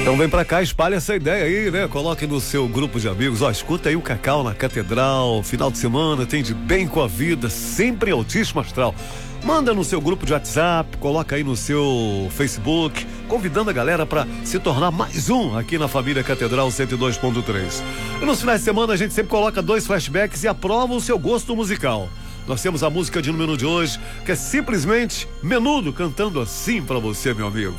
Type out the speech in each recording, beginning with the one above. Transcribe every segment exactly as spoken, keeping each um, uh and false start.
Então vem pra cá, espalha essa ideia aí, né? Coloque no seu grupo de amigos. Ó, escuta aí o Cacau na Catedral, final de semana, tem de bem com a vida, sempre em altíssimo astral. Manda no seu grupo de WhatsApp, coloca aí no seu Facebook, convidando a galera para se tornar mais um aqui na família Catedral cento e dois ponto três. E nos finais de semana a gente sempre coloca dois flashbacks e aprova o seu gosto musical. Nós temos a música de número de hoje, que é simplesmente Menudo cantando assim pra você, meu amigo.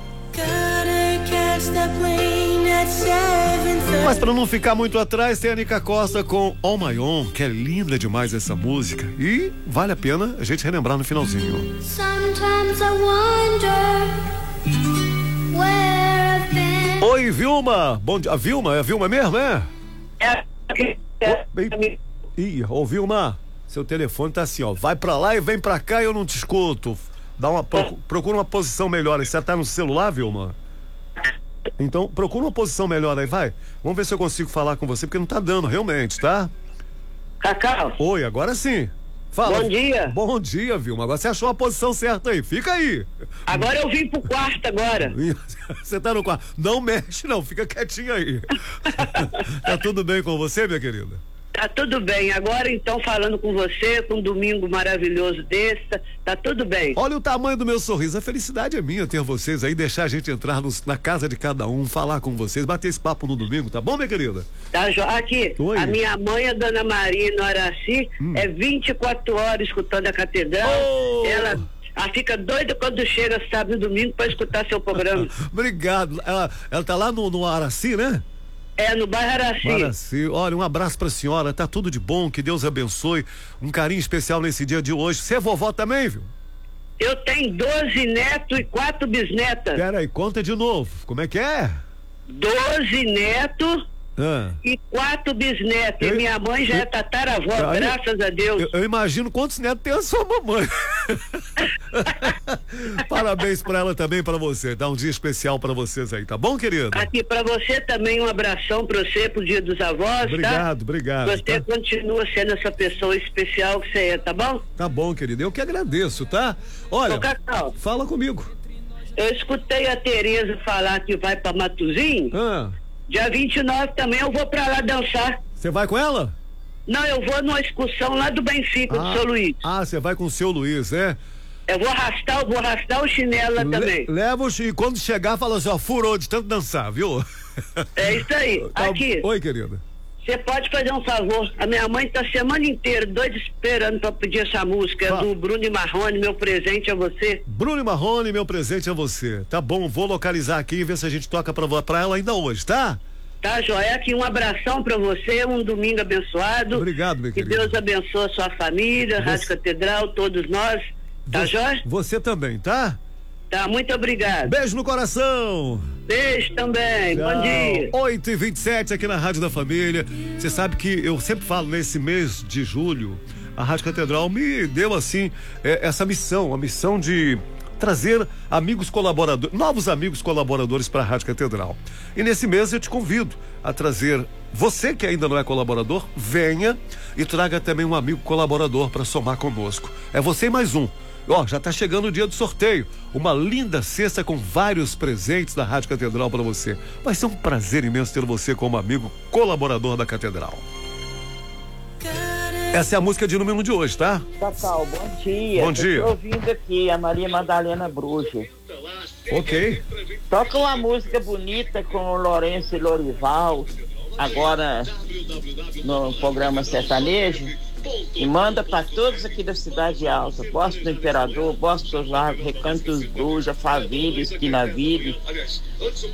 Mas pra não ficar muito atrás, tem a Nica Costa com On My Own, que é linda demais essa música e vale a pena a gente relembrar no finalzinho. Oi, Vilma. Bom dia. A Vilma, é a Vilma mesmo, é? É. Oi, Ih, ô Vilma, seu telefone tá assim, ó, vai pra lá e vem pra cá e eu não te escuto. Dá uma, procura uma posição melhor aí. Você tá no celular, Vilma? Então, procura uma posição melhor aí, vai. Vamos ver se eu consigo falar com você, porque não tá dando, realmente, tá? Cacau. Oi, agora sim. Fala. Bom dia. Bom dia, Vilma. Agora você achou a posição certa aí. Fica aí. Agora eu vim pro quarto agora. Você tá no quarto. Não mexe, não. Fica quietinho aí. Tá tudo bem com você, minha querida? Tá tudo bem. Agora então falando com você, com um domingo maravilhoso desse, tá tudo bem. Olha o tamanho do meu sorriso. A felicidade é minha ter vocês aí, deixar a gente entrar nos, na casa de cada um, falar com vocês, bater esse papo no domingo, tá bom, minha querida? Tá, jo... Aqui, Oi. A minha mãe, a Dona Maria, no Araci, hum. é vinte e quatro horas escutando a Catedral. Oh. Ela... Ela fica doida quando chega sábado e domingo pra escutar seu programa. Obrigado. Ela, ela tá lá no, no Araci, né? É, no bairro Araci. Araci. Olha, um abraço pra senhora, tá tudo de bom, que Deus abençoe. Um carinho especial nesse dia de hoje. Você é vovó também, viu? Eu tenho doze netos e quatro bisnetas. Pera aí, conta de novo. Como é que é? doze netos ah. e quatro bisnetas. Eu... E minha mãe já eu... é tataravó, aí, graças a Deus. Eu, eu imagino quantos netos tem a sua mamãe. Parabéns pra ela também, pra você. Dá um dia especial pra vocês aí, tá bom, querida? Aqui pra você também um abração pra você pro Dia dos Avós, obrigado, tá? Obrigado, Você tá? Continua sendo essa pessoa especial que você é, tá bom? Tá bom, querida. Eu que agradeço, tá? Olha, Cacau, fala comigo. Eu escutei a Tereza falar que vai pra Matozinhos. Ah. Dia vinte e nove também eu vou pra lá dançar. Você vai com ela? Não, eu vou numa excursão lá do Benfica, ah, do seu Luiz. Ah, você vai com o seu Luiz, é? Eu vou arrastar, eu vou arrastar o chinelo lá Le, também. Leva o e quando chegar, fala assim, ó, furou de tanto dançar, viu? É isso aí. Tá, aqui. Oi, querida. Você pode fazer um favor? A minha mãe tá a semana inteira doida esperando pra pedir essa música. É do Bruno e Marrone, meu presente a você. Bruno e Marrone, meu presente a você. Tá bom, vou localizar aqui e ver se a gente toca pra, pra ela ainda hoje, tá? Tá, Joé, aqui um abração pra você, um domingo abençoado. Obrigado, meu querido. Que Deus abençoe a sua família, você... Rádio Catedral, todos nós. Tá, você, Joé? Você também, tá? Tá, muito obrigado. Beijo no coração. Beijo também, tchau. Bom dia. oito e vinte e sete aqui na Rádio da Família. Você sabe que eu sempre falo nesse mês de julho, a Rádio Catedral me deu assim, é, essa missão, a missão de trazer amigos colaboradores, novos amigos colaboradores para a Rádio Catedral. E nesse mês eu te convido a trazer, você que ainda não é colaborador, venha e traga também um amigo colaborador para somar conosco. É você e mais um. Ó, já tá chegando o dia do sorteio. Uma linda cesta com vários presentes da Rádio Catedral para você. Vai ser um prazer imenso ter você como amigo colaborador da Catedral. Essa é a música de número de hoje, tá? Cacau, bom dia. Bom dia. Eu tô ouvindo aqui a Maria Madalena Bruxa. Ok. Toca uma música bonita com o Lourenço e Lorival, agora no programa sertanejo. E manda para todos aqui da Cidade Alta, Bosque do Imperador, Bosque dos Lagos, Recanto dos Brujas, Faville, Esquina Ville.